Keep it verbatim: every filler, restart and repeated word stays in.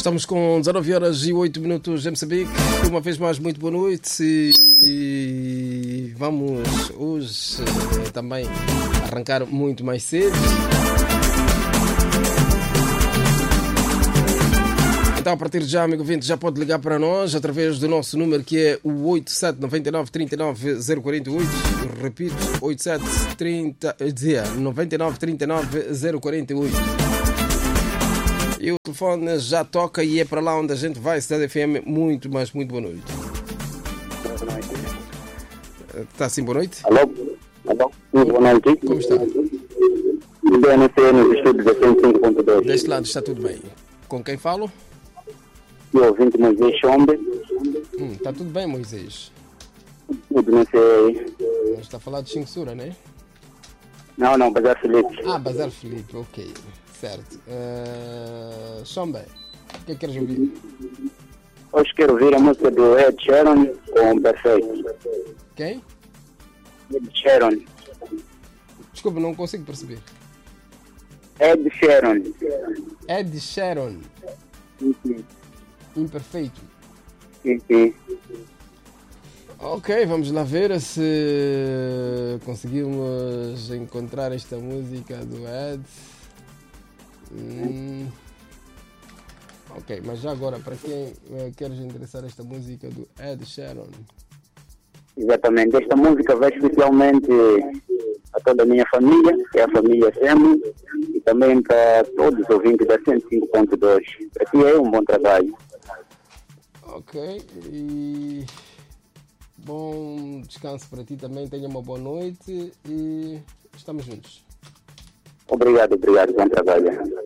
Estamos com dezanove horas e oito minutos em Moçambique. Uma vez mais, muito boa noite. E vamos hoje eh, também arrancar muito mais cedo. Então, a partir de já, amigo ouvinte, já pode ligar para nós através do nosso número, que é o oito sete nove nove, três nove zero quatro oito. Repito, oito sete nove nove, três nove zero quatro oito. E o telefone já toca e é para lá onde a gente vai. Cidade F M, muito, mas muito boa noite. Boa noite. Está sim, boa noite? Alô? Alô? Muito boa noite. Como está? D N C nos estúdios da cento e cinco ponto dois. Deste lado está tudo bem. Com quem falo? Eu ouvinte Moisés Chombe. Hum, está tudo bem, Moisés. Tudo, não sei. Está a falar de censura, né? Não, não, Bazar Felipe. Ah, Bazar Felipe, ok. Certo. Uh, Chombe, o que é que queres ouvir? Hoje quero ouvir a música do Ed Sheeran com Perfeito. Quem? Ed Sheeran. Desculpa, não consigo perceber. Ed Sheeran. Ed Sheeran. Sim, sim. Imperfeito. Sim, sim. Ok, vamos lá ver se conseguimos encontrar esta música do Ed. Hum. Ok, mas já agora, para quem eh, queres interessar esta música do Ed Sheeran? Exatamente. Esta música vai especialmente a toda a minha família, que é a família Semo, e também para todos os ouvintes da cento e cinco ponto dois. Para ti é um bom trabalho. Ok, e bom descanso para ti também, tenha uma boa noite e estamos juntos. Obrigado, obrigado, bom trabalho.